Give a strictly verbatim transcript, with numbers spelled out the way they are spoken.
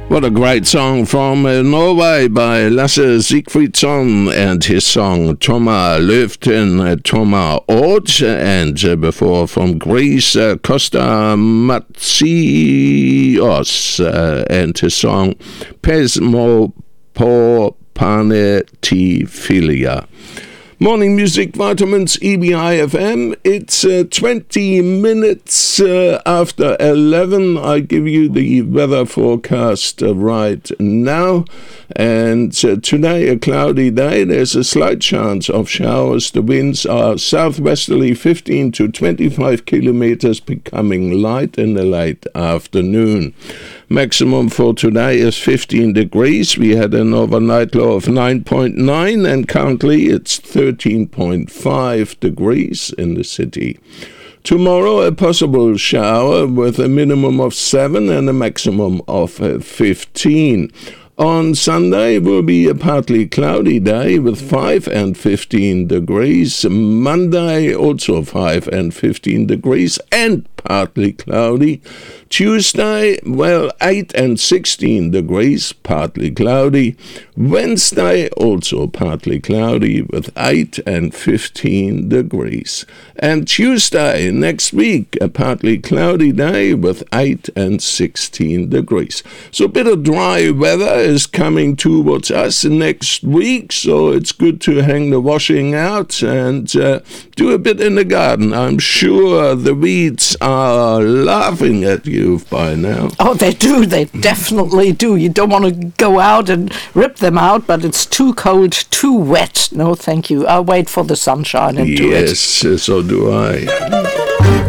What a great song from uh, Norway by Lasse Sigfridsson and his song Toma Löften, uh, Toma Ord, and uh, before from Greece, uh, Costa Matsios uh, and his song Pesmo Po Pane Ti Filia. Morning Music Vitamins, E B I F M. It's uh, twenty minutes uh, after eleven. I give you the weather forecast uh, right now. And uh, today, a cloudy day. There's a slight chance of showers. The winds are southwesterly fifteen to twenty-five kilometers, becoming light in the late afternoon. Maximum for today is fifteen degrees. We had an overnight low of nine point nine, and currently it's thirteen point five degrees in the city. Tomorrow, a possible shower with a minimum of seven and a maximum of uh, fifteen. On Sunday will be a partly cloudy day with five and fifteen degrees. Monday also five and fifteen degrees and partly cloudy. Tuesday, well, eight and sixteen degrees, partly cloudy. Wednesday also partly cloudy with eight and fifteen degrees. And Tuesday next week, a partly cloudy day with eight and sixteen degrees. So a bit of dry weather is coming towards us next week, so it's good to hang the washing out and uh, do a bit in the garden. I'm sure the weeds are laughing at you by now. Oh, they do. They definitely do. You don't want to go out and rip them out, but it's too cold, too wet. No, thank you. I'll wait for the sunshine and do it. Yes, so do I.